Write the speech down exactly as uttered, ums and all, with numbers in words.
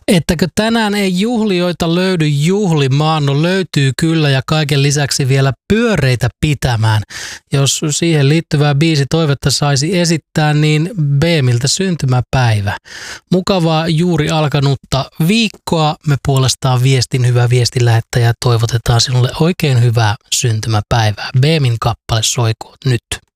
Ettäkö tänään ei juhlijoita löydy juhlimaan? No löytyy kyllä ja kaiken lisäksi vielä pyöreitä pitämään. Jos siihen liittyvää biisitoivetta saisi esittää, niin Beemiltä syntymäpäivä. Mukavaa juuri alkanutta viikkoa. Me puolestaan viestin hyvä viestinlähettäjä toivotetaan sinulle oikein hyvää syntymäpäivää. Beemin kappale soikoon nyt.